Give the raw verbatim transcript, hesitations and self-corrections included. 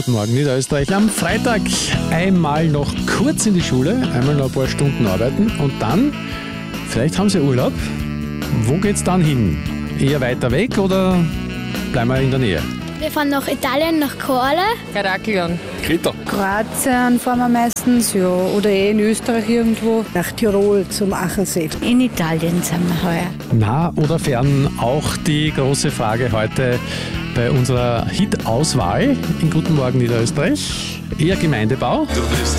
Guten Morgen Niederösterreich. Am Freitag einmal noch kurz in die Schule, einmal noch ein paar Stunden arbeiten und dann, vielleicht haben Sie Urlaub. Wo geht's dann hin? Eher weiter weg oder bleiben wir in der Nähe? Wir fahren nach Italien, nach Koala. Heraklion. Kreta. Kroatien fahren wir meistens, ja. Oder eh in Österreich irgendwo. Nach Tirol zum Achensee. In Italien sind wir heuer. Nah oder fern, auch die große Frage heute bei unserer Hit-Auswahl in Guten Morgen Niederösterreich. Eher Gemeindebau.